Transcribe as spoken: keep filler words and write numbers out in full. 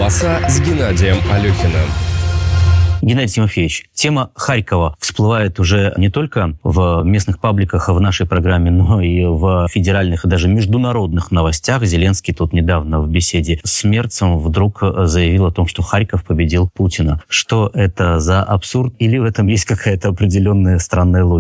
«Голоса» с Геннадием Алехиным. Геннадий Тимофеевич, тема Харькова всплывает уже не только в местных пабликах, в нашей программе, но и в федеральных и даже международных новостях. Зеленский тут недавно в беседе с Мерцем вдруг заявил о том, что Харьков победил Путина. Что это за абсурд? Или в этом есть какая-то определенная странная логика?